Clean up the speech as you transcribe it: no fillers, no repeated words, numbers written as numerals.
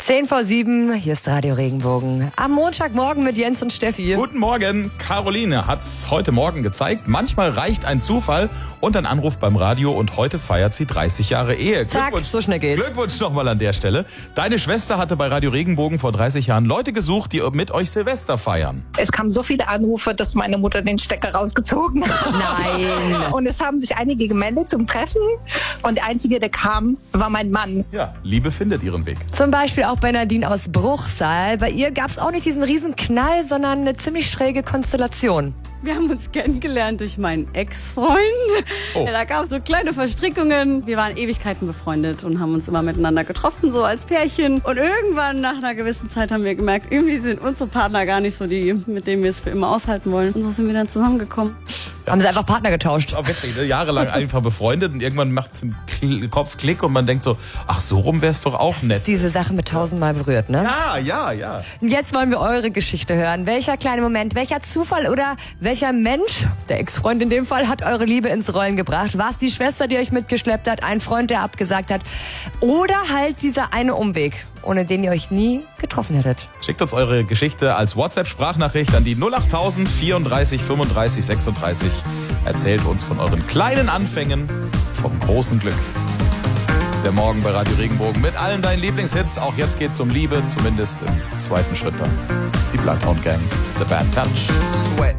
6:10, hier ist Radio Regenbogen. Am Montagmorgen mit Jens und Steffi. Guten Morgen. Caroline hat's heute Morgen gezeigt. Manchmal reicht ein Zufall und ein Anruf beim Radio und heute feiert sie 30 Jahre Ehe. Zack, so schnell geht's. Glückwunsch nochmal an der Stelle. Deine Schwester hatte bei Radio Regenbogen vor 30 Jahren Leute gesucht, die mit euch Silvester feiern. Es kamen so viele Anrufe, dass meine Mutter den Stecker rausgezogen hat. Nein. Und es haben sich einige gemeldet zum Treffen und der Einzige, der kam, war mein Mann. Ja, Liebe findet ihren Weg. Zum Beispiel auch bei Nadine aus Bruchsal. Bei ihr gab's auch nicht diesen riesen Knall, sondern eine ziemlich schräge Konstellation. Wir haben uns kennengelernt durch meinen Ex-Freund. Oh. Ja, da gab es so kleine Verstrickungen. Wir waren Ewigkeiten befreundet und haben uns immer miteinander getroffen, so als Pärchen. Und irgendwann, nach einer gewissen Zeit, haben wir gemerkt, irgendwie sind unsere Partner gar nicht so die, mit denen wir es für immer aushalten wollen. Und so sind wir dann zusammengekommen. Ja. Haben sie einfach Partner getauscht. Auch witzig, ne? Jahrelang einfach befreundet und irgendwann macht es einen Kopfklick und man denkt so, ach, so rum wär's doch auch nett. Diese Sache mit 1000-mal berührt, ne? Ja. Und jetzt wollen wir eure Geschichte hören. Welcher kleine Moment, welcher Zufall oder welcher Mensch, der Ex-Freund in dem Fall, hat eure Liebe ins Rollen gebracht? War es die Schwester, die euch mitgeschleppt hat, ein Freund, der abgesagt hat? Oder halt dieser eine Umweg, ohne den ihr euch nie getroffen hättet? Schickt uns eure Geschichte als WhatsApp-Sprachnachricht an die 08000 34 35 36. Erzählt uns von euren kleinen Anfängen vom großen Glück. Der Morgen bei Radio Regenbogen mit allen deinen Lieblingshits. Auch jetzt geht's um Liebe, zumindest im zweiten Schritt dann. Die Bloodhound Gang, The Bad Touch. Sweat.